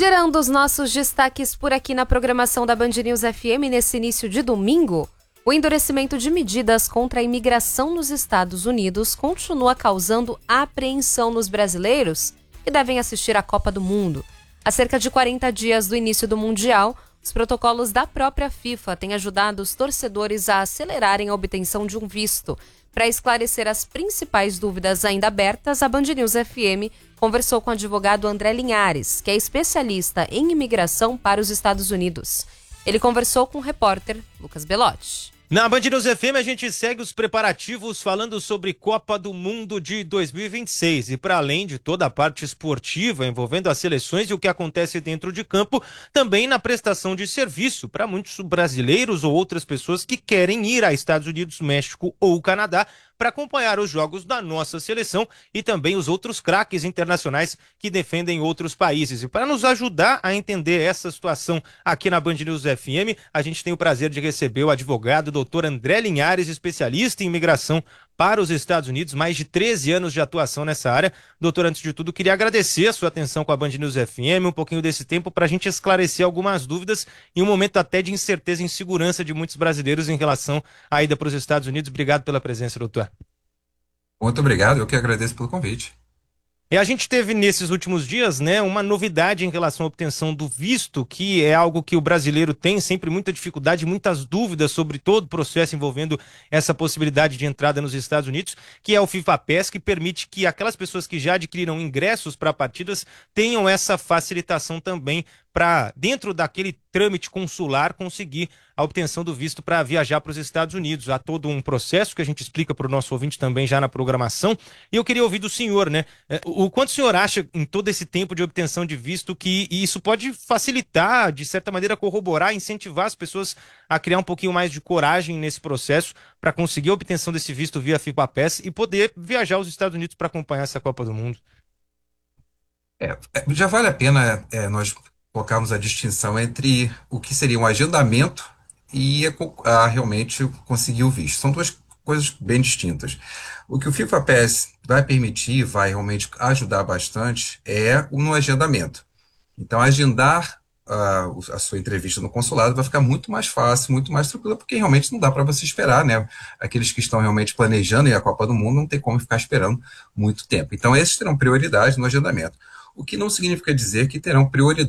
Girando os nossos destaques por aqui na programação da Band News FM nesse início de domingo, o endurecimento de medidas contra a imigração nos Estados Unidos continua causando apreensão nos brasileiros que devem assistir à Copa do Mundo. Há cerca de 40 dias do início do Mundial, os protocolos da própria FIFA têm ajudado os torcedores a acelerarem a obtenção de um visto. Para esclarecer as principais dúvidas ainda abertas, a Band News FM conversou com o advogado André Linhares, que é especialista em imigração para os Estados Unidos. Ele conversou com o repórter Lucas Belotti. Na Band News FM a gente segue os preparativos falando sobre Copa do Mundo de 2026 e para além de toda a parte esportiva envolvendo as seleções e o que acontece dentro de campo, também na prestação de serviço para muitos brasileiros ou outras pessoas que querem ir a Estados Unidos, México ou Canadá para acompanhar os jogos da nossa seleção e também os outros craques internacionais que defendem outros países. E para nos ajudar a entender essa situação aqui na Band News FM, a gente tem o prazer de receber o advogado Dr. André Linhares, especialista em imigração para os Estados Unidos, mais de 13 anos de atuação nessa área. Doutor, antes de tudo, queria agradecer a sua atenção com a Band News FM, um pouquinho desse tempo para a gente esclarecer algumas dúvidas em um momento até de incerteza e insegurança de muitos brasileiros em relação à ida para os Estados Unidos. Obrigado pela presença, doutor. Muito obrigado, eu que agradeço pelo convite. E a gente teve nesses últimos dias, uma novidade em relação à obtenção do visto, que é algo que o brasileiro tem sempre muita dificuldade, muitas dúvidas sobre todo o processo envolvendo essa possibilidade de entrada nos Estados Unidos, que é o FIFA Pass, que permite que aquelas pessoas que já adquiriram ingressos para partidas tenham essa facilitação também para, dentro daquele trâmite consular, conseguir a obtenção do visto para viajar para os Estados Unidos. Há todo um processo que a gente explica para o nosso ouvinte também já na programação. E eu queria ouvir do senhor, o quanto o senhor acha em todo esse tempo de obtenção de visto que isso pode facilitar, de certa maneira corroborar, incentivar as pessoas a criar um pouquinho mais de coragem nesse processo para conseguir a obtenção desse visto via FIFA Pass e poder viajar aos Estados Unidos para acompanhar essa Copa do Mundo? Já vale a pena nós colocarmos a distinção entre o que seria um agendamento e realmente conseguir o visto. São duas coisas bem distintas. O que o FIFA Pass vai permitir, vai realmente ajudar bastante, é no agendamento. Então, agendar a sua entrevista no consulado vai ficar muito mais fácil, muito mais tranquilo, porque realmente não dá para você esperar, Aqueles que estão realmente planejando ir à Copa do Mundo não tem como ficar esperando muito tempo. Então, esses terão prioridade no agendamento. O que não significa dizer que terão prioridade